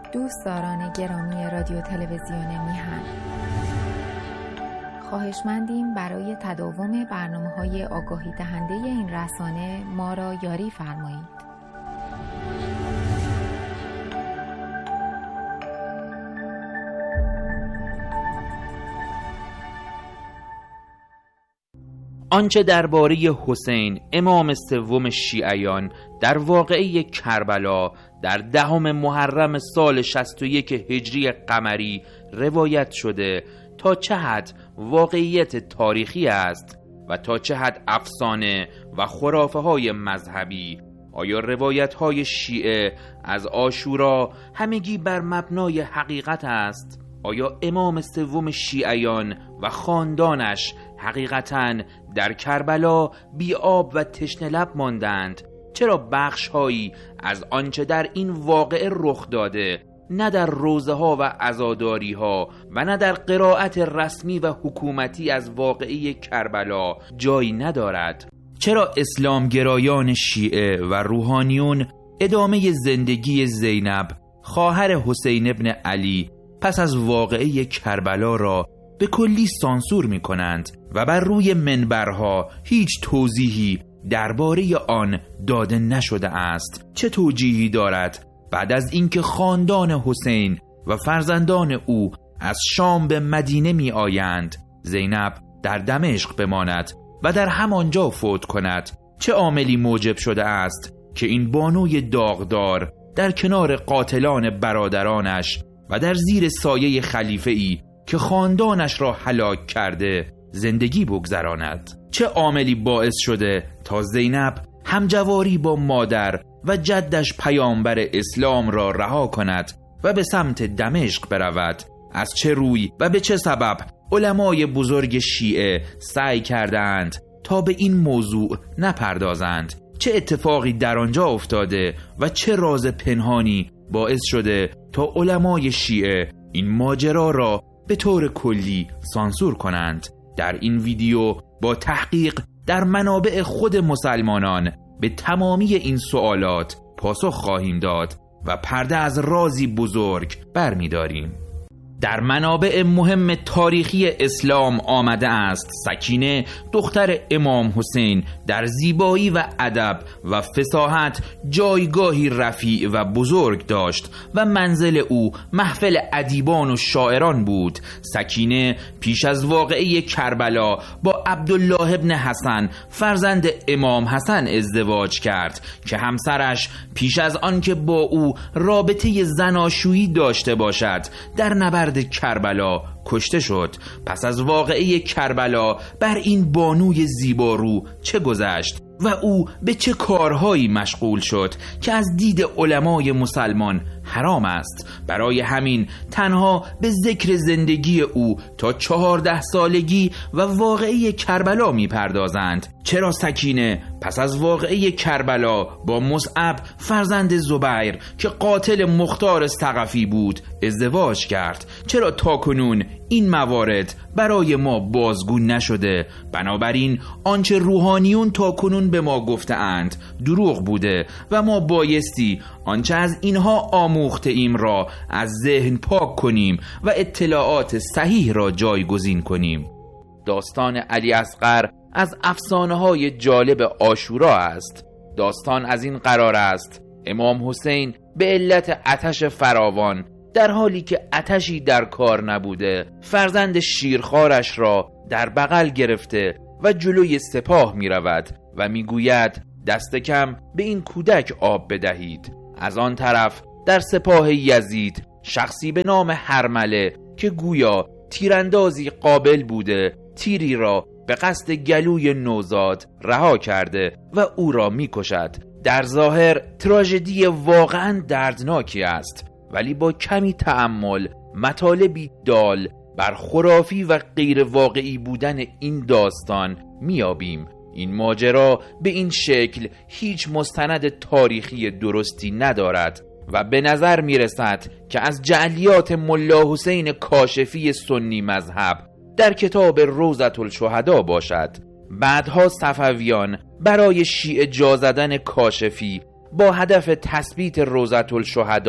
دوستداران گرامی رادیو تلویزیون میهن، خواهشمندیم برای تداوم برنامه‌های آگاهی دهنده این رسانه ما را یاری فرمایید. آنچه درباره حسین امام سوم شیعیان در واقعه کربلا در 10 محرم سال 61 هجری قمری روایت شده تا چه حد واقعیت تاریخی است و تا چه حد افسانه و خرافه های مذهبی؟ آیا روایت های شیعه از عاشورا همگی بر مبنای حقیقت است؟ آیا امام سوم شیعیان و خاندانش حقیقتاً در کربلا بی آب و تشنه لب ماندند؟ چرا بخش‌هایی از آنچه در این واقعه رخ داده نه در روزه ها و عزاداری ها و نه در قرائت رسمی و حکومتی از واقعه کربلا جایی ندارد؟ چرا اسلامگرایان شیعه و روحانیون ادامه زندگی زینب خواهر حسین ابن علی پس از واقعه کربلا را به کلی سانسور می کنند و بر روی منبرها هیچ توضیحی درباره آن داده نشده است؟ چه توجیهی دارد بعد از اینکه خاندان حسین و فرزندان او از شام به مدینه می آیند زینب در دمشق بماند و در همانجا فوت کند؟ چه عاملی موجب شده است که این بانوی داغدار در کنار قاتلان برادرانش و در زیر سایه خلیفه‌ای که خاندانش را هلاک کرده زندگی بگذراند؟ چه عاملی باعث شده تا زینب همجواری با مادر و جدش پیامبر اسلام را رها کند و به سمت دمشق برود؟ از چه روی و به چه سبب علمای بزرگ شیعه سعی کردند تا به این موضوع نپردازند؟ چه اتفاقی در آنجا افتاده و چه راز پنهانی باعث شده تا علمای شیعه این ماجرا را به طور کلی سانسور کنند؟ در این ویدیو با تحقیق در منابع خود مسلمانان به تمامی این سوالات پاسخ خواهیم داد و پرده از رازی بزرگ برمی‌داریم. در منابع مهم تاریخی اسلام آمده است سکینه دختر امام حسین در زیبایی و ادب و فصاحت جایگاهی رفیع و بزرگ داشت و منزل او محفل ادیبان و شاعران بود. سکینه پیش از واقعه کربلا با عبدالله ابن حسن فرزند امام حسن ازدواج کرد که همسرش پیش از آن که با او رابطه زناشویی داشته باشد در نبرد کربلا کشته شد. پس از واقعه کربلا بر این بانوی زیبارو چه گذشت و او به چه کارهایی مشغول شد که از دید علمای مسلمان حرام است؟ برای همین تنها به ذکر زندگی او تا 14 سالگی و واقعه کربلا میپردازند. چرا سکینه پس از واقعه کربلا با مصعب فرزند زبیر که قاتل مختار ثقفی بود ازدواج کرد؟ چرا تاکنون این موارد برای ما بازگو نشده؟ بنابراین آنچه روحانیون تاکنون به ما گفته‌اند دروغ بوده و ما بایستی آنچه از اینها آموخته ایم را از ذهن پاک کنیم و اطلاعات صحیح را جایگزین کنیم. داستان علی اصغر از افسانه‌های جالب عاشورا است. داستان از این قرار است امام حسین به علت آتش فراوان در حالی که آتشی در کار نبوده فرزند شیرخوارش را در بغل گرفته و جلوی سپاه می رود و می گوید دست کم به این کودک آب بدهید. از آن طرف در سپاه یزید شخصی به نام هرمله که گویا تیراندازی قابل بوده تیری را به قصد گلوی نوزاد رها کرده و او را می کشد. در ظاهر تراژدی واقعا دردناکی است، ولی با کمی تأمل مطالبی دال بر خرافی و غیر واقعی بودن این داستان میابیم. این ماجرا به این شکل هیچ مستند تاریخی درستی ندارد و به نظر میرسد که از جعلیات ملا حسین کاشفی سنی مذهب در کتاب روضة الشهدا باشد. بعدها صفویان برای شیعه جا زدن کاشفی با هدف تثبیت روضة الشهدا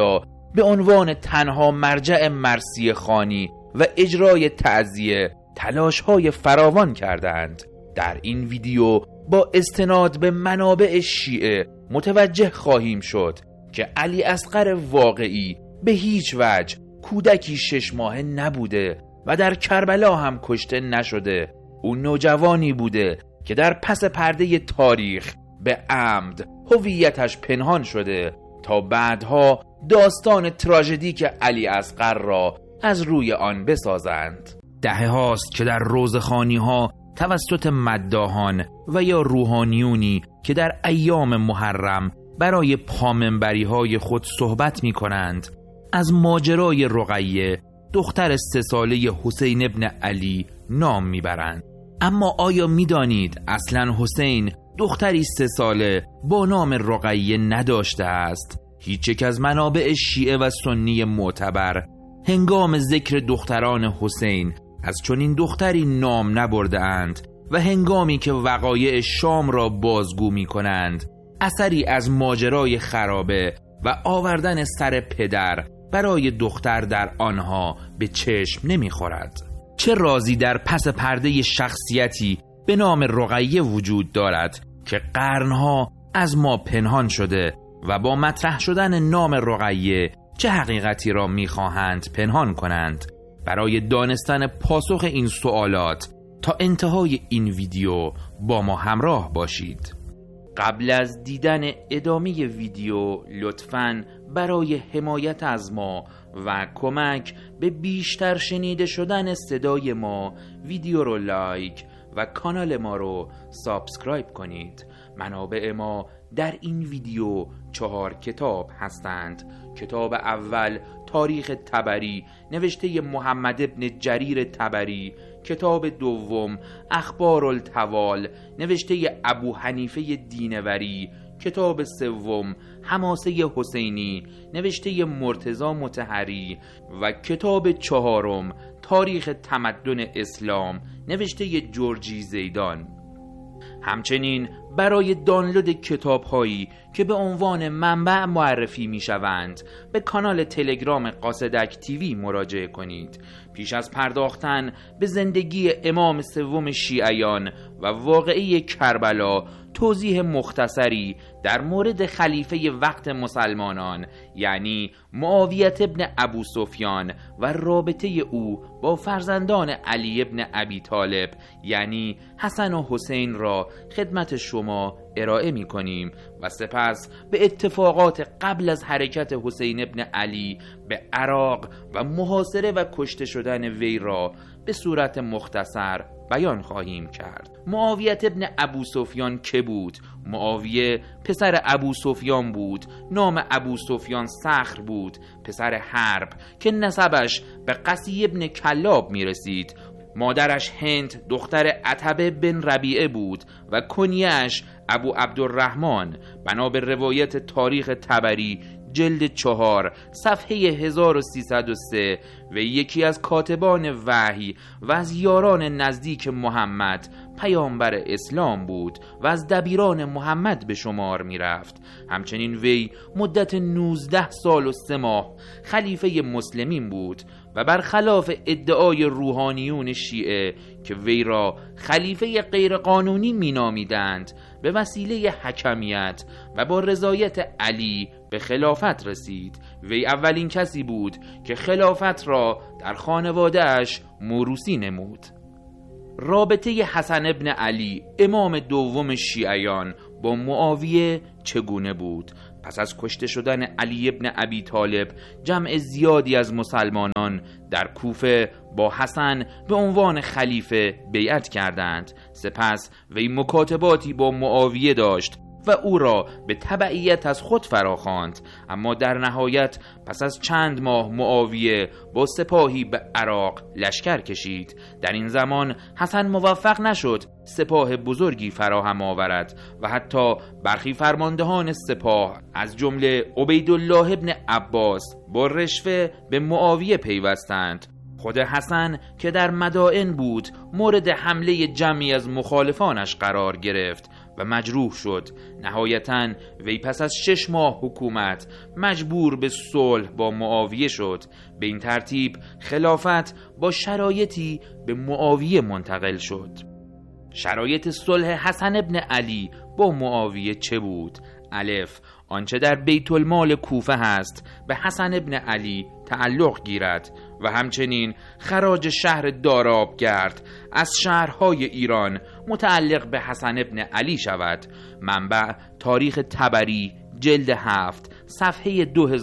به عنوان تنها مرجع مرثیه خوانی و اجرای تعزیه تلاش‌های فراوان کردند. در این ویدیو با استناد به منابع شیعه متوجه خواهیم شد که علی اصغر واقعی به هیچ وجه کودکی 6 ماهه نبوده و در کربلا هم کشته نشده. او نوجوانی بوده که در پس پرده تاریخ به عمد هویتش پنهان شده تا بعدها داستان تراژدیک علی اصغر را از روی آن بسازند. دهه هاست که در روزخوانی ها توسط مداحان و یا روحانیونی که در ایام محرم برای پامنبری های خود صحبت می کنند از ماجرای رقیه دختر 3 ساله حسین ابن علی نام می برند. اما آیا می دانید اصلا حسین دختری 3 ساله با نام رقیه نداشته است؟ هیچ یک از منابع شیعه و سنی معتبر هنگام ذکر دختران حسین از چنین دختری نام نبرده اند و هنگامی که وقایع شام را بازگو می کنند اثری از ماجرای خرابه و آوردن سر پدر برای دختر در آنها به چشم نمی خورد. چه رازی در پس پرده شخصیتی به نام رقیه وجود دارد که قرنها از ما پنهان شده و با مطرح شدن نام رقیه چه حقیقتی را می‌خواهند پنهان کنند؟ برای دانستن پاسخ این سوالات تا انتهای این ویدیو با ما همراه باشید. قبل از دیدن ادامه ویدیو لطفاً برای حمایت از ما و کمک به بیشتر شنیده شدن صدای ما ویدیو رو لایک و کانال ما رو سابسکرایب کنید. منابع ما در این ویدیو 4 کتاب هستند. کتاب اول تاریخ طبری نوشته محمد ابن جریر طبری، کتاب دوم اخبار الطوال نوشته ابو حنیفه دینوری، کتاب سوم حماسه حسینی نوشته مرتضی مطهری و کتاب چهارم تاریخ تمدن اسلام نوشته جورجی زیدان. همچنین برای دانلود کتاب هایی که به عنوان منبع معرفی می شوند به کانال تلگرام قاصدک تیوی مراجعه کنید. پیش از پرداختن به زندگی امام سوم شیعیان و واقعه کربلا توضیح مختصری در مورد خلیفه وقت مسلمانان یعنی معاویه ابن ابو سفیان و رابطه او با فرزندان علی ابن ابی طالب یعنی حسن و حسین را خدمت شما ارائه می کنیم و سپس به اتفاقات قبل از حرکت حسین ابن علی به عراق و محاصره و کشته شدن وی را به صورت مختصر بیان خواهیم کرد. معاویه ابن ابو سفیان که بود؟ معاویه پسر ابو سفیان بود. نام ابو سفیان صخر بود، پسر حرب که نسبش به قسی ابن کلاب می رسید. مادرش هند دختر عتبه بن ربیعه بود و کنیه‌اش ابو عبدالرحمن. بنا به روایت تاریخ طبری جلد 4 صفحه 1303 و یکی از کاتبان وحی و از یاران نزدیک محمد پیامبر اسلام بود و از دبیران محمد به شمار می رفت. همچنین وی مدت 19 سال و 3 ماه خلیفه مسلمین بود و برخلاف ادعای روحانیون شیعه که وی را خلیفه غیرقانونی می نامیدند به وسیله حکمیت و با رضایت علی به خلافت رسید. وی اولین کسی بود که خلافت را در خانواده‌اش موروثی نمود. رابطه حسن ابن علی امام دوم شیعیان با معاویه چگونه بود؟ پس از کشته شدن علی ابن ابی طالب جمع زیادی از مسلمانان در کوفه با حسن به عنوان خلیفه بیعت کردند. سپس وی مکاتباتی با معاویه داشت و او را به تبعیت از خود فراخواند. اما در نهایت پس از چند ماه معاویه با سپاهی به عراق لشکر کشید. در این زمان حسن موفق نشد سپاه بزرگی فراهم آورد و حتی برخی فرماندهان سپاه از جمله عبیدالله ابن عباس با رشوه به معاویه پیوستند. خود حسن که در مدائن بود مورد حمله جمعی از مخالفانش قرار گرفت و مجروح شد. نهایتاً وی پس از 6 ماه حکومت مجبور به صلح با معاویه شد. به این ترتیب خلافت با شرایطی به معاویه منتقل شد. شرایط صلح حسن ابن علی با معاویه چه بود؟ الف، آنچه در بیت المال کوفه هست به حسن ابن علی تعلق گیرد و همچنین خراج شهر دارابگرد از شهرهای ایران متعلق به حسن ابن علی شود. منبع تاریخ طبری جلد 7 صفحه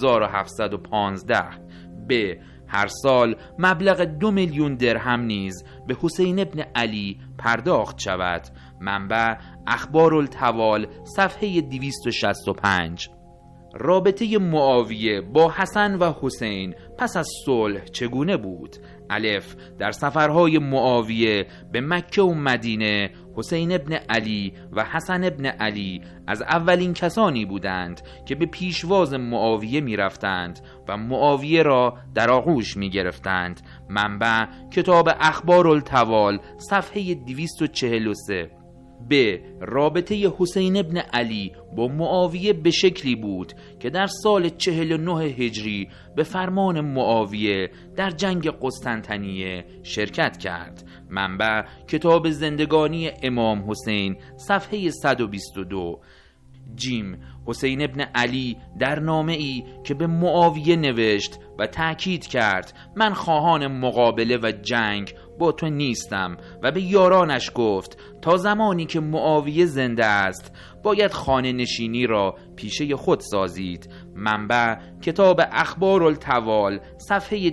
2715. ب، هر سال مبلغ 2 میلیون درهم نیز به حسین ابن علی پرداخت شود. منبع اخبارالتوال صفحه 265. رابطه معاویه با حسن و حسین پس از صلح چگونه بود؟ الف، در سفرهای معاویه به مکه و مدینه حسین ابن علی و حسن ابن علی از اولین کسانی بودند که به پیشواز معاویه می رفتند و معاویه را در آغوش می گرفتند. منبع کتاب اخبارالتوال صفحه 243. ب، رابطه حسین ابن علی با معاویه به شکلی بود که در سال 49 هجری به فرمان معاویه در جنگ قسطنطنیه شرکت کرد. منبع کتاب زندگانی امام حسین صفحه 122. جیم، حسین ابن علی در نامه‌ای که به معاویه نوشت و تأکید کرد من خواهان مقابله و جنگ با تو نیستم و به یارانش گفت تا زمانی که معاویه زنده است باید خانه نشینی را پیشه خود سازید. منبع کتاب اخبارالتوال صفحه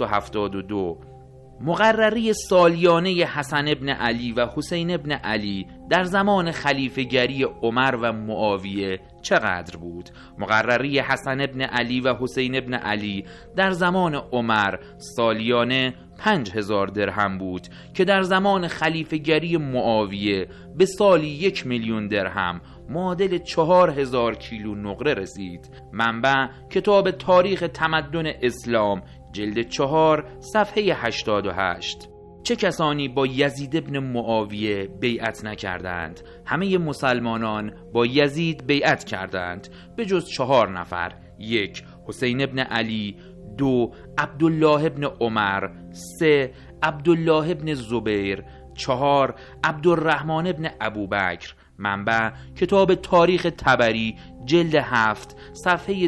272. مقرری سالیانه حسن ابن علی و حسین ابن علی در زمان خلیفه‌گری عمر و معاویه چقدر بود؟ مقرری حسن ابن علی و حسین ابن علی در زمان عمر سالیانه 5000 درهم بود که در زمان خلیفه‌گری معاویه به سالی 1 میلیون درهم معادل 4000 کیلو نقره رسید. منبع کتاب تاریخ تمدن اسلام جلد 4 صفحه 88. چه کسانی با یزید ابن معاویه بیعت نکردند؟ همه مسلمانان با یزید بیعت کردند به جز 4 نفر. 1. حسین ابن علی. 2. عبدالله ابن عمر. 3. عبدالله ابن زبیر. 4. عبدالرحمن ابن ابوبکر. منبع کتاب تاریخ طبری جلد 7 صفحه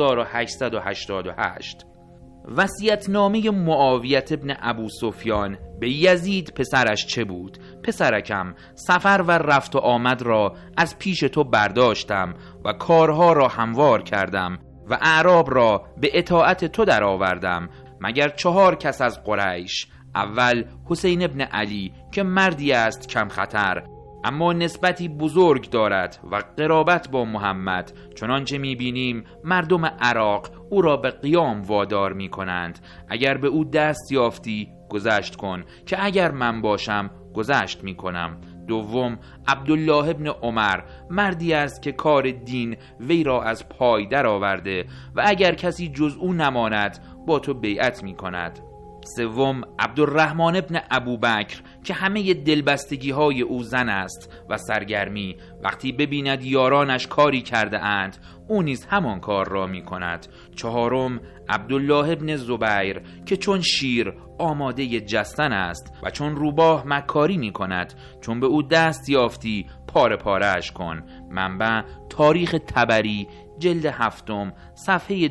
2888. وصیت‌نامه معاویه ابن ابو سفیان به یزید پسرش چه بود؟ پسرکم، سفر و رفت و آمد را از پیش تو برداشتم و کارها را هموار کردم و اعراب را به اطاعت تو در آوردم مگر 4 کس از قریش. اول حسین ابن علی که مردی است کم خطر اما نسبتی بزرگ دارد و قرابت با محمد، چنانچه می‌بینیم مردم عراق او را به قیام وادار می‌کنند. اگر به او دست یافتی گذشت کن که اگر من باشم گذشت می‌کنم. دوم عبدالله ابن عمر مردی است که کار دین وی را از پای در آورده و اگر کسی جز او نماند با تو بیعت می‌کند. سوم عبدالرحمن ابن ابوبکر که همه دلبستگی های او زن است و سرگرمی، وقتی ببیند یارانش کاری کرده اند او نیز همان کار را می کند. چهارم عبدالله ابن زبیر که چون شیر آماده جستن است و چون روباه مکاری می کند، چون به او دست یافتی پاره پاره‌اش کن. منبع تاریخ طبری جلد 7 صفحه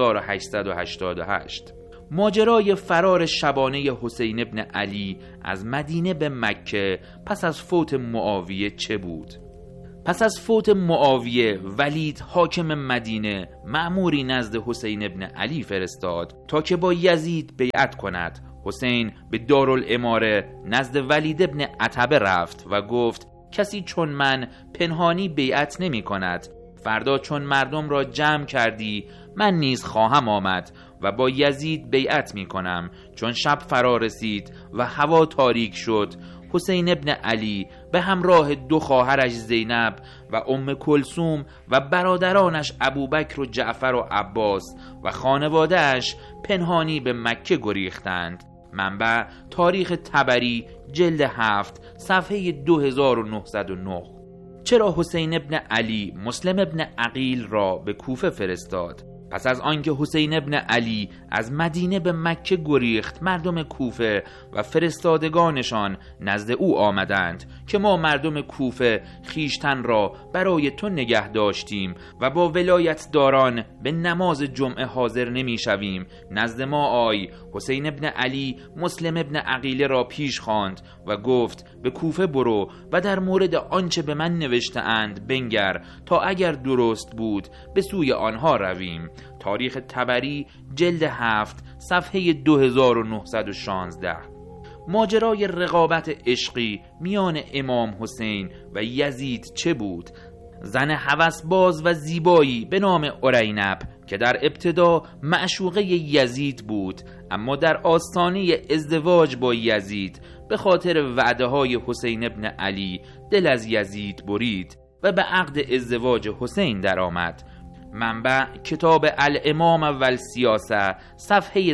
2888. ماجرای فرار شبانه حسین ابن علی از مدینه به مکه پس از فوت معاویه چه بود؟ پس از فوت معاویه ولید حاکم مدینه مأموری نزد حسین ابن علی فرستاد تا که با یزید بیعت کند. حسین به دارالاماره نزد ولید ابن عتبه رفت و گفت کسی چون من پنهانی بیعت نمی کند. فردا چون مردم را جمع کردی من نیز خواهم آمد و با یزید بیعت می کنم. چون شب فرا رسید و هوا تاریک شد، حسین ابن علی به همراه 2 خواهرش زینب و ام کلثوم و برادرانش ابوبکر و جعفر و عباس و خانواده‌اش پنهانی به مکه گریختند. منبع تاریخ طبری جلد 7 صفحه 2909. چرا حسین ابن علی مسلم ابن عقیل را به کوفه فرستاد؟ پس از آنکه حسین ابن علی از مدینه به مکه گریخت، مردم کوفه و فرستادگانشان نزد او آمدند که ما مردم کوفه خیشتن را برای تو نگه داشتیم و با ولایت داران به نماز جمعه حاضر نمی شویم. نزد ما آی. حسین ابن علی مسلم ابن عقیله را پیش خواند و گفت به کوفه برو و در مورد آنچه به من نوشته اند بنگر تا اگر درست بود به سوی آنها رویم. تاریخ طبری جلد 7 صفحه 2916. ماجرای رقابت عشقی میان امام حسین و یزید چه بود؟ زن هوسباز و زیبایی به نام ارینب که در ابتدا معشوقه یزید بود، اما در آستانه ازدواج با یزید به خاطر وعده های حسین ابن علی دل از یزید برید و به عقد ازدواج حسین درآمد. منبع کتاب الامام و السیاسه صفحه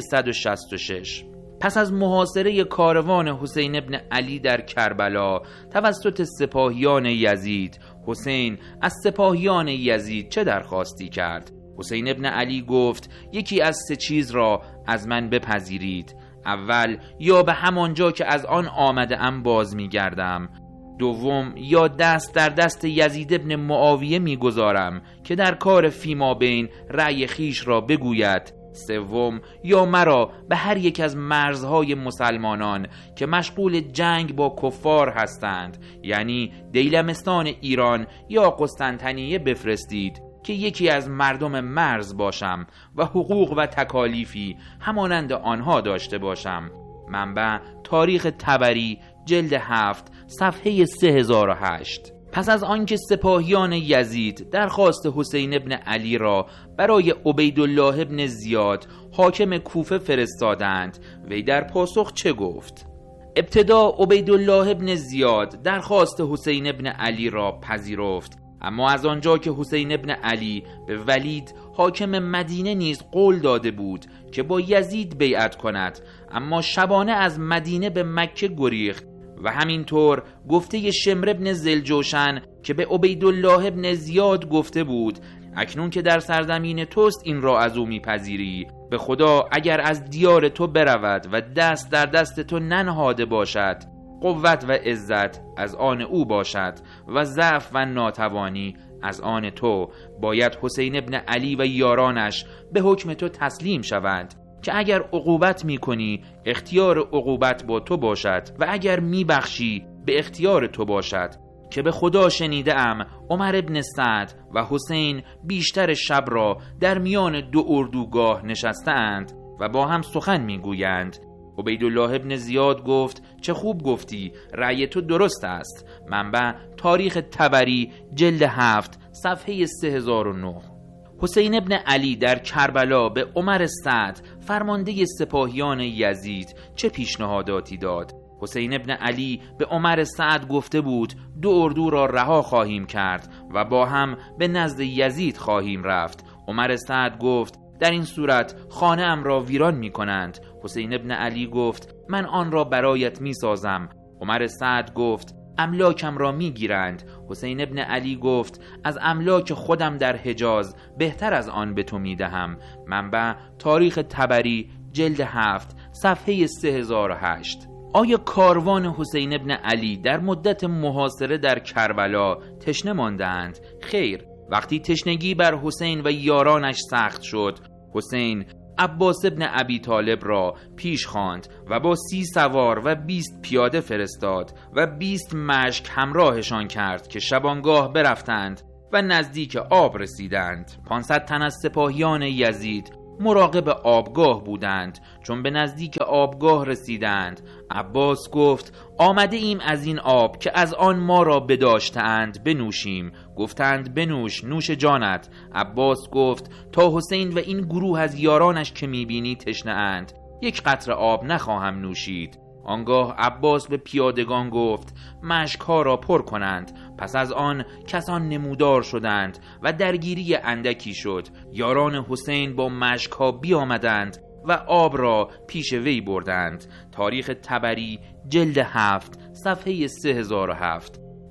166. پس از محاصره کاروان حسین ابن علی در کربلا توسط سپاهیان یزید، حسین از سپاهیان یزید چه درخواستی کرد؟ حسین ابن علی گفت یکی از 3 چیز را از من بپذیرید. اول، یا به همانجا که از آن آمده ام باز می گردم. دوم، یا دست در دست یزید ابن معاویه می گذارم که در کار فیما بین رأی خیش را بگوید. سوم، یا مرا به هر یک از مرزهای مسلمانان که مشغول جنگ با کفار هستند، یعنی دیلمستان ایران یا قسطنطنیه بفرستید که یکی از مردم مرز باشم و حقوق و تکالیفی همانند آنها داشته باشم. منبع تاریخ طبری جلد 7 صفحه 3008. پس از آنکه سپاهیان یزید درخواست حسین ابن علی را برای عبیدالله ابن زیاد حاکم کوفه فرستادند، وی در پاسخ چه گفت؟ ابتدا عبیدالله ابن زیاد درخواست حسین ابن علی را پذیرفت، اما از آنجا که حسین ابن علی به ولید حاکم مدینه نیز قول داده بود که با یزید بیعت کند، اما شبانه از مدینه به مکه گریخت و همینطور گفته شمر ابن ذوالجوشن که به عبیدالله ابن زیاد گفته بود اکنون که در سرزمین توست این را از او میپذیری، به خدا اگر از دیار تو برود و دست در دست تو ننهاده باشد، قوت و عزت از آن او باشد و ضعف و ناتوانی از آن تو. باید حسین ابن علی و یارانش به حکم تو تسلیم شوند که اگر عقوبت میکنی اختیار عقوبت با تو باشد و اگر میبخشی به اختیار تو باشد، که به خدا شنیده ام عمر ابن سعد و حسین بیشتر شب را در میان 2 اردوگاه نشستند و با هم سخن میگویند. عبیدالله ابن زیاد گفت چه خوب گفتی، رأی تو درست است. منبع تاریخ طبری جلد 7 صفحه 3009. حسین ابن علی در کربلا به عمر سعد فرمانده سپاهیان یزید چه پیشنهاداتی داد؟ حسین ابن علی به عمر سعد گفته بود 2 اردو را رها خواهیم کرد و با هم به نزد یزید خواهیم رفت. عمر سعد گفت در این صورت خانه ام را ویران می کنند. حسین ابن علی گفت من آن را برایت می سازم. عمر سعد گفت املاکم را می گیرند. حسین ابن علی گفت از املاک خودم در حجاز بهتر از آن به تو می دهم. منبع تاریخ طبری جلد 7 صفحه 3008. آیا کاروان حسین ابن علی در مدت محاصره در کربلا تشنه ماندند؟ خیر. وقتی تشنگی بر حسین و یارانش سخت شد، حسین عباس ابن ابی طالب را پیش خواند و با 30 سوار و 20 پیاده فرستاد و 20 مشک همراهشان کرد که شبانگاه برفتند و نزدیک آب رسیدند. 500 تن از سپاهیان یزید مراقب آبگاه بودند. چون به نزدیک آبگاه رسیدند، عباس گفت آمده ایم از این آب که از آن ما را بداشتند بنوشیم. گفتند بنوش، نوش جانت. عباس گفت تا حسین و این گروه از یارانش که میبینی تشنه اند، 1 قطره آب نخواهم نوشید. آنگاه عباس به پیادگان گفت مشک‌ها را پر کنند. پس از آن کسان نمودار شدند و درگیری اندکی شد. یاران حسین با مشک‌ها بیامدند و آب را پیش وی بردند. تاریخ طبری جلد 7 صفحه 3007.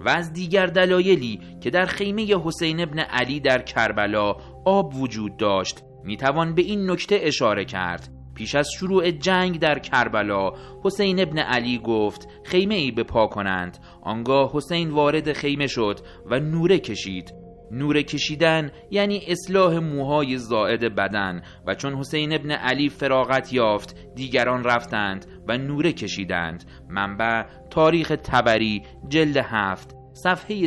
و از دیگر دلایلی که در خیمه حسین ابن علی در کربلا آب وجود داشت میتوان به این نکته اشاره کرد. پیش از شروع جنگ در کربلا حسین ابن علی گفت خیمه ای بپا کنند. آنگاه حسین وارد خیمه شد و نوره کشید. نوره کشیدن یعنی اصلاح موهای زائد بدن و چون حسین ابن علی فراغت یافت دیگران رفتند و نوره کشیدند. منبع تاریخ طبری جلد 7 صفحه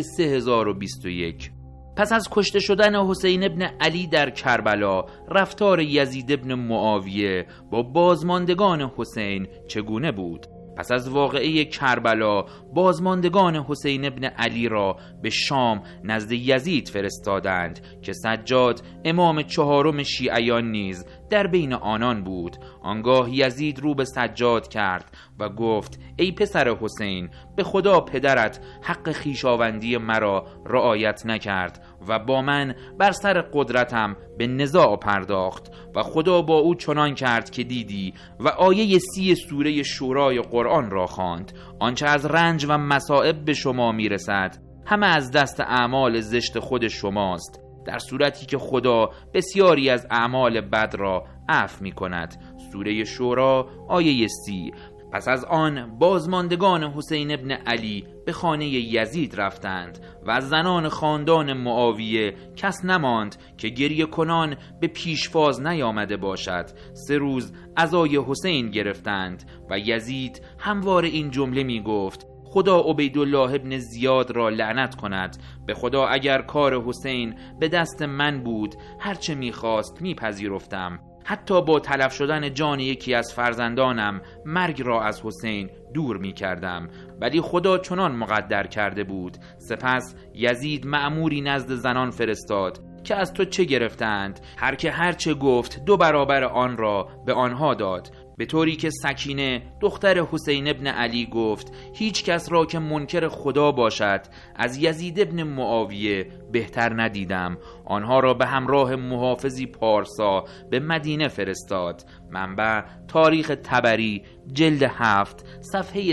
3021. پس از کشته شدن حسین ابن علی در کربلا رفتار یزید ابن معاویه با بازماندگان حسین چگونه بود؟ پس از واقعه کربلا بازماندگان حسین ابن علی را به شام نزد یزید فرستادند که سجاد امام چهارم شیعیان نیز در بین آنان بود. آنگاه یزید رو به سجاد کرد و گفت ای پسر حسین، به خدا پدرت حق خویشاوندی مرا رعایت نکرد و با من بر سر قدرتم به نزاع پرداخت و خدا با او چنان کرد که دیدی و آیه 30 سوره شورای قرآن را خواند. آنچه از رنج و مصائب به شما میرسد همه از دست اعمال زشت خود شماست، در صورتی که خدا بسیاری از اعمال بد را عفو می کند. سوره شورا آیه 30. پس از آن بازماندگان حسین ابن علی به خانه یزید رفتند و از زنان خاندان معاویه کس نماند که گریه کنان به پیشواز نیامده باشد. 3 روز عزای حسین گرفتند و یزید هموار این جمله می گفت خدا عبیدالله ابن زیاد را لعنت کند. به خدا اگر کار حسین به دست من بود هرچه میخواست میپذیرفتم، حتی با تلف شدن جان یکی از فرزندانم مرگ را از حسین دور می کردم، ولی خدا چنان مقدر کرده بود. سپس یزید مأموری نزد زنان فرستاد که از تو چه گرفتند؟ هر که هر چه گفت 2 برابر آن را به آنها داد، به طوری که سکینه دختر حسین ابن علی گفت هیچ کس را که منکر خدا باشد از یزید ابن معاویه بهتر ندیدم. آنها را به همراه محافظی پارسا به مدینه فرستاد. منبع تاریخ طبری جلد 7 صفحه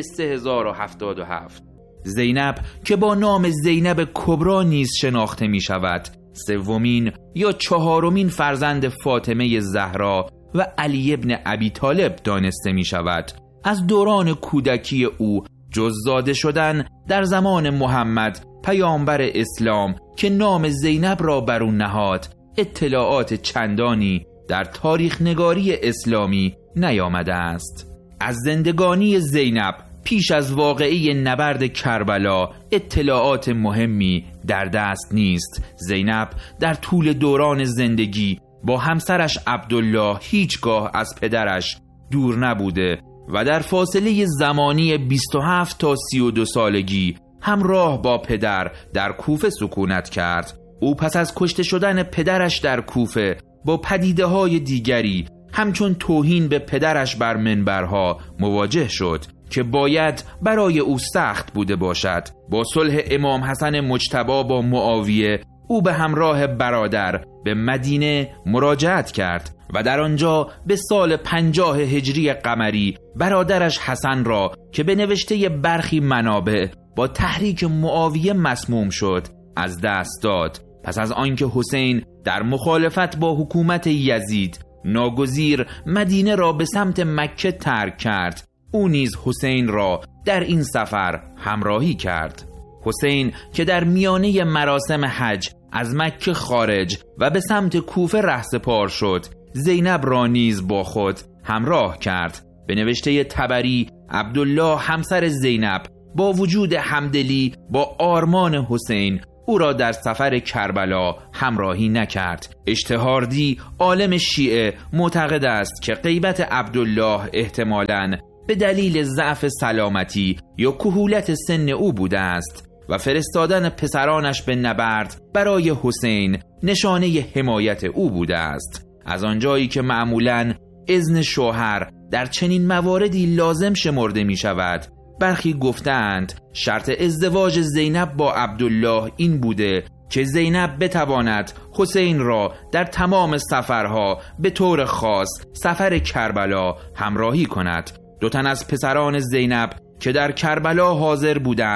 3077. زینب که با نام زینب کبرا نیز شناخته می شود، 3مین یا 4مین فرزند فاطمه زهرا و علی ابن ابی طالب دانسته می شود. از دوران کودکی او جز زاده شدن در زمان محمد پیامبر اسلام که نام زینب را بر او نهاد اطلاعات چندانی در تاریخ نگاری اسلامی نیامده است. از زندگانی زینب پیش از واقعه نبرد کربلا اطلاعات مهمی در دست نیست. زینب در طول دوران زندگی با همسرش عبدالله هیچگاه از پدرش دور نبوده و در فاصله زمانی 27 تا 32 سالگی همراه با پدر در کوفه سکونت کرد. او پس از کشته شدن پدرش در کوفه با پدیده‌های دیگری همچون توهین به پدرش بر منبرها مواجه شد که باید برای او سخت بوده باشد. با صلح امام حسن مجتبی با معاویه او به همراه برادر به مدینه مراجعت کرد و در آنجا به سال 50 هجری قمری برادرش حسن را که به نوشته برخی منابع با تحریک معاویه مسموم شد از دست داد. پس از آنکه حسین در مخالفت با حکومت یزید ناگزیر مدینه را به سمت مکه ترک کرد، او نیز حسین را در این سفر همراهی کرد. حسین که در میانه مراسم حج از مکه خارج و به سمت کوفه رهسپار شد، زینب را نیز با خود همراه کرد. به نوشته طبری عبدالله همسر زینب با وجود همدلی با آرمان حسین او را در سفر کربلا همراهی نکرد. اشتهاردی عالم شیعه معتقد است که غیبت عبدالله احتمالاً به دلیل ضعف سلامتی یا کهولت سن او بوده است و فرستادن پسرانش به نبرد برای حسین نشانه حمایت او بوده است. از آنجایی که معمولاً اذن شوهر در چنین مواردی لازم شمرده می شود، برخی گفتند شرط ازدواج زینب با عبدالله این بوده که زینب بتواند حسین را در تمام سفرها به طور خاص سفر کربلا همراهی کند. 2 تن از پسران زینب که در کربلا حاضر بودند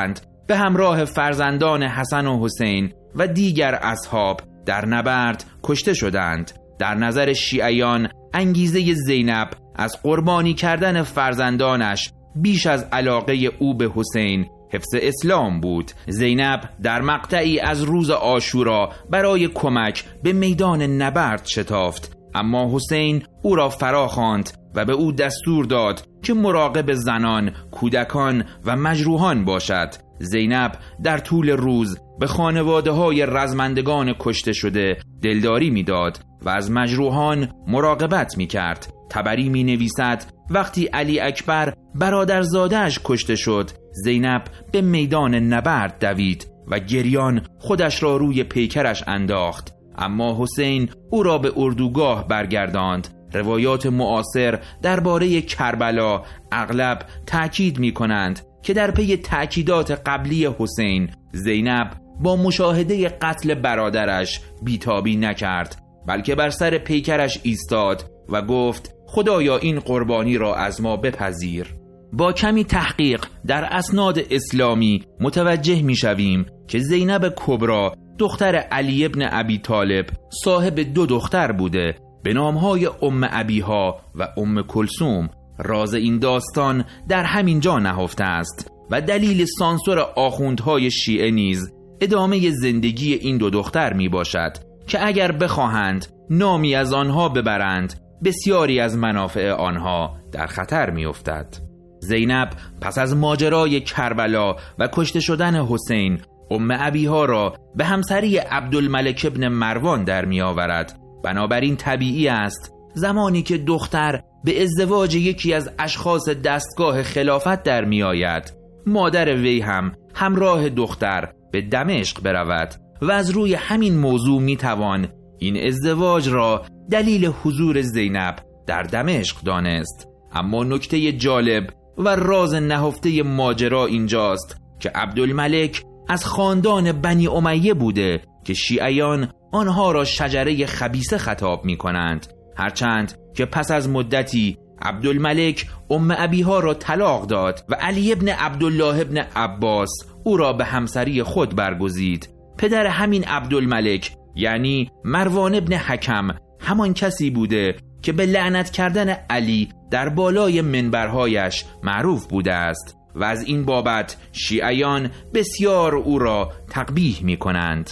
به همراه فرزندان حسن و حسین و دیگر اصحاب در نبرد کشته شدند. در نظر شیعیان انگیزه زینب از قربانی کردن فرزندانش بیش از علاقه او به حسین حفظ اسلام بود. زینب در مقطعی از روز عاشورا برای کمک به میدان نبرد شتافت، اما حسین او را فرا خواند و به او دستور داد که مراقب زنان، کودکان و مجروحان باشد. زینب در طول روز به خانواده‌های رزمندگان کشته شده دلداری می‌داد و از مجروحان مراقبت می‌کرد. طبری می‌نویسد وقتی علی اکبر برادرزاده‌اش کشته شد، زینب به میدان نبرد دوید و گریان خودش را روی پیکرش انداخت، اما حسین او را به اردوگاه برگرداند. روایات معاصر درباره کربلا اغلب تأکید می‌کنند که در پی تأکیدات قبلی حسین، زینب با مشاهده قتل برادرش بیتابی نکرد، بلکه بر سر پیکرش ایستاد و گفت خدایا این قربانی را از ما بپذیر. با کمی تحقیق در اسناد اسلامی متوجه می‌شویم که زینب کبری دختر علی ابن ابی طالب صاحب 2 دختر بوده به نامهای ام ابیها و ام کلثوم. راز این داستان در همین جا نهفته است و دلیل سانسور آخوندهای شیعه نیز ادامه زندگی این 2 دختر می باشد که اگر بخواهند نامی از آنها ببرند، بسیاری از منافع آنها در خطر می افتد. زینب پس از ماجرای کربلا و کشته شدن حسین، ام ابیها را به همسری عبدالملک ابن مروان در می آورد. بنابراین طبیعی است زمانی که دختر به ازدواج یکی از اشخاص دستگاه خلافت در می آید، مادر وی هم همراه دختر به دمشق برود و از روی همین موضوع می توان این ازدواج را دلیل حضور زینب در دمشق دانست. اما نکته جالب و راز نهفته ماجرا اینجاست که عبدالملک از خاندان بنی امیه بوده که شیعیان آنها را شجره خبیثه خطاب می کنند، هرچند که پس از مدتی عبدالملک ام ابیها را طلاق داد و علی ابن عبدالله ابن عباس او را به همسری خود برگزید. پدر همین عبدالملک یعنی مروان ابن حکم همان کسی بوده که به لعنت کردن علی در بالای منبرهایش معروف بوده است و از این بابت شیعیان بسیار او را تقبیح می کنند.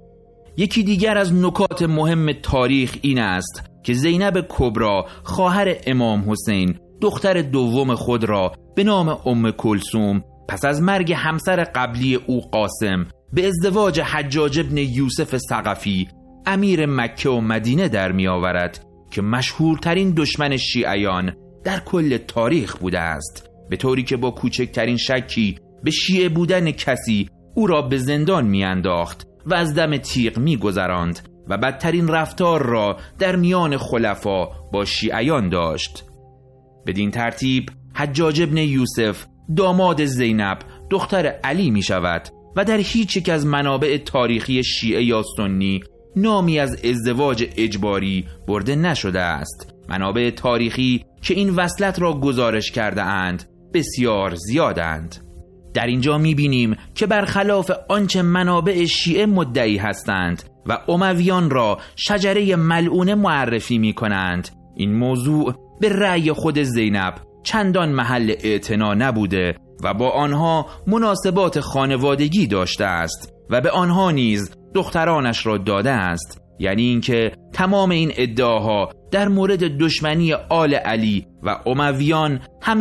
یکی دیگر از نکات مهم تاریخ این است که زینب کبری خواهر امام حسین دختر دوم خود را به نام ام کلثوم پس از مرگ همسر قبلی او قاسم به ازدواج حجاج ابن یوسف ثقفی امیر مکه و مدینه در می آورد که مشهورترین دشمن شیعیان در کل تاریخ بوده است، به طوری که با کوچکترین شکی به شیعه بودن کسی او را به زندان می انداخت و از دم تیغ می گذراند و بدترین رفتار را در میان خلفا با شیعیان داشت. بدین ترتیب حجاج ابن یوسف داماد زینب دختر علی می شود و در هیچ یک از منابع تاریخی شیعه یا سنی نامی از ازدواج اجباری برده نشده است. منابع تاریخی که این وصلت را گزارش کرده اند بسیار زیادند. در اینجا می‌بینیم که برخلاف آنچه منابع شیعه مدعی هستند و امویان را شجره ملعونه معرفی می‌کنند، این موضوع به رأی خود زینب چندان محل اعتنا نبوده و با آنها مناسبات خانوادگی داشته است و به آنها نیز دخترانش را داده است. یعنی اینکه تمام این ادعاها در مورد دشمنی آل علی و امویان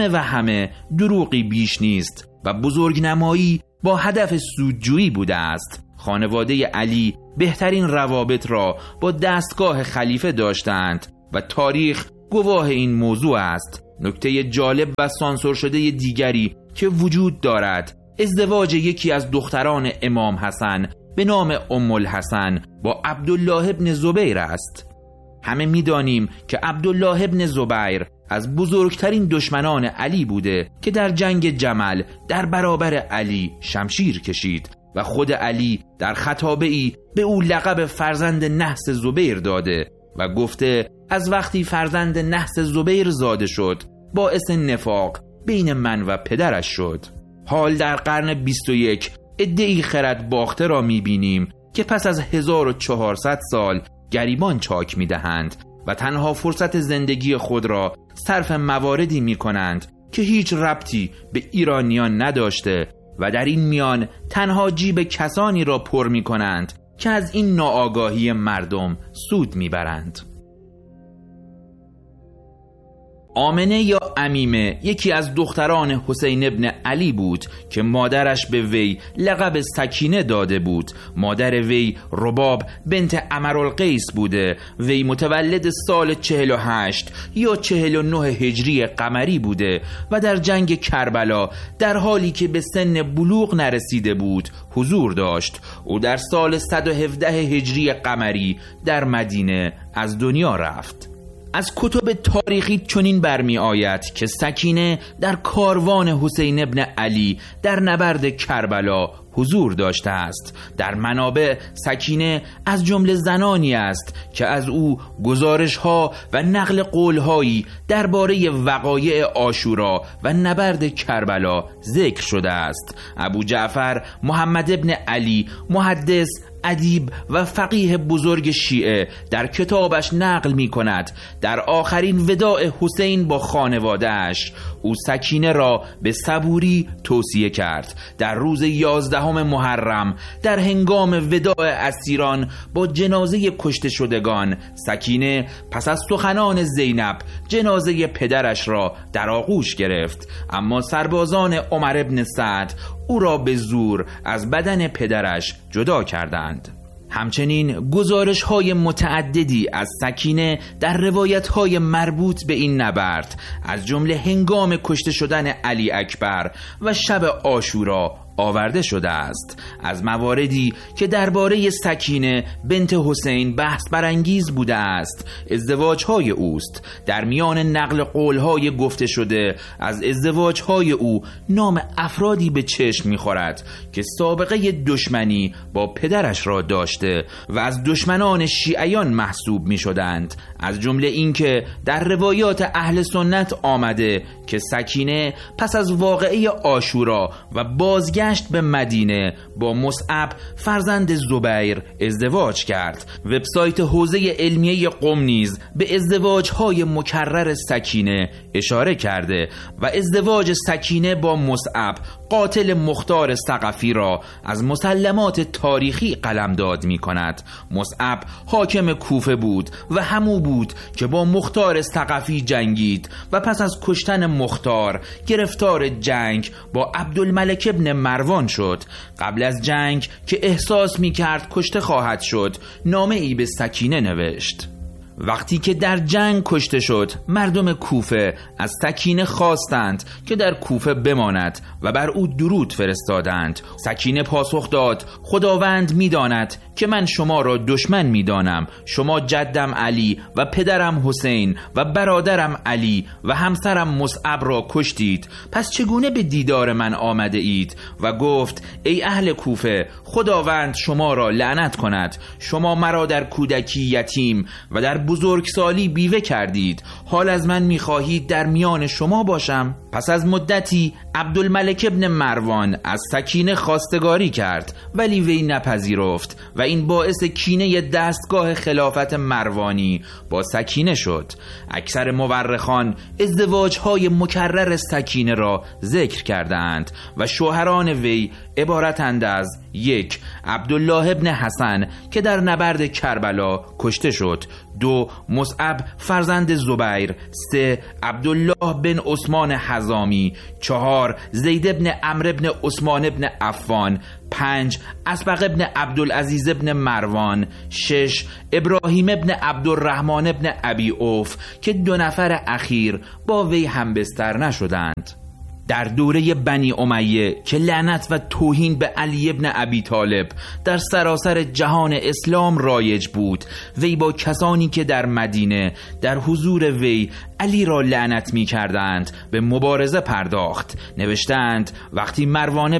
همه دروغی بیش نیست و بزرگنمایی با هدف سودجویی بوده است. خانواده علی بهترین روابط را با دستگاه خلیفه داشتند و تاریخ گواه این موضوع است. نکته جالب و سانسور شده دیگری که وجود دارد ازدواج یکی از دختران امام حسن به نام ام الحسن با عبدالله ابن زبیر است. همه می‌دانیم که عبدالله ابن زبیر از بزرگترین دشمنان علی بوده که در جنگ جمل در برابر علی شمشیر کشید و خود علی در خطابه‌ای به او لقب فرزند نحس زبیر داده و گفته از وقتی فرزند نحس زبیر زاده شد باعث نفاق بین من و پدرش شد. حال در قرن 21 عده‌ای خرد باخته را می‌بینیم که پس از 1400 سال گریبان چاک می‌دهند و تنها فرصت زندگی خود را صرف مواردی می‌کنند که هیچ ربطی به ایرانیان نداشته و در این میان تنها جیب کسانی را پر می‌کنند که از این ناآگاهی مردم سود می‌برند. آمنه یا امیمه یکی از دختران حسین ابن علی بود که مادرش به وی لقب سکینه داده بود. مادر وی رباب بنت عمرالقیس بوده. وی متولد سال 48 یا 49 هجری قمری بوده و در جنگ کربلا در حالی که به سن بلوغ نرسیده بود حضور داشت. او در سال 117 هجری قمری در مدینه از دنیا رفت. از کتب تاریخی چنین برمی آید که سکینه در کاروان حسین ابن علی در نبرد کربلا حضور داشته است. در منابع سکینه از جمله زنانی است که از او گزارش‌ها و نقل قول‌هایی درباره وقایع عاشورا و نبرد کربلا ذکر شده است. ابو جعفر محمد ابن علی محدث، ادیب و فقیه بزرگ شیعه در کتابش نقل می کند در آخرین وداع حسین با خانواده‌اش او سکینه را به صبوری توصیه کرد. در روز 11 محرم در هنگام وداع اسیران با جنازه کشته شدگان، سکینه پس از سخنان زینب جنازه پدرش را در آغوش گرفت، اما سربازان عمر ابن سعد او را به زور از بدن پدرش جدا کردند. همچنین گزارش‌های متعددی از سکینه در روایت‌های مربوط به این نبرد از جمله هنگام کشته شدن علی اکبر و شب عاشورا آورده شده است. از مواردی که درباره سکینه بنت حسین بحث برانگیز بوده است ازدواج‌های اوست. در میان نقل قول‌های گفته شده از ازدواج‌های او نام افرادی به چشم می‌خورد که سابقه دشمنی با پدرش را داشته و از دشمنان شیعیان محسوب می‌شدند. از جمله اینکه در روایات اهل سنت آمده که سکینه پس از واقعه عاشورا و بازگشت به مدینه با مصعب فرزند زبیر ازدواج کرد. وبسایت حوزه علمیه قم نیز به ازدواج‌های مکرر سکینه اشاره کرده و ازدواج سکینه با مصعب قاتل مختار ثقفی را از مسلمات تاریخی قلمداد می کند. مصعب حاکم کوفه بود و همو بود که با مختار ثقفی جنگید و پس از کشتن مختار گرفتار جنگ با عبدالملک ابن مروان شد. قبل از جنگ که احساس می کرد کشته خواهد شد نامه ای به سکینه نوشت. وقتی که در جنگ کشته شد مردم کوفه از سکینه خواستند که در کوفه بماند و بر او درود فرستادند. سکینه پاسخ داد خداوند می‌داند که من شما را دشمن می‌دانم. شما جدم علی و پدرم حسین و برادرم علی و همسرم مصعب را کشتید، پس چگونه به دیدار من آمده اید؟ و گفت ای اهل کوفه خداوند شما را لعنت کند. شما مرا در کودکی یتیم و در بزرگسالی بیوه کردید، حال از من می‌خواهید در میان شما باشم؟ پس از مدتی عبدالملک ابن مروان از سکینه خواستگاری کرد ولی وی نپذیرفت و این باعث کینه دستگاه خلافت مروانی با سکینه شد. اکثر مورخان ازدواج‌های مکرر سکینه را ذکر کردند و شوهران وی عبارتند از: 1. عبدالله ابن حسن که در نبرد کربلا کشته شد. 2. مصعب فرزند زبیر. 3. عبدالله بن عثمان حزامی. 4. زید ابن عمرو ابن عثمان ابن عفان. 5. اسبق ابن عبدالعزیز ابن مروان. 6. ابراهیم ابن عبدالرحمن ابن ابی اوف که 2 نفر اخیر با وی همبستر نشدند. در دوره بنی امیه که لعنت و توهین به علی ابن ابی طالب در سراسر جهان اسلام رایج بود، وی با کسانی که در مدینه در حضور وی علی را لعنت می کردند به مبارزه پرداخت. نوشتند وقتی مروان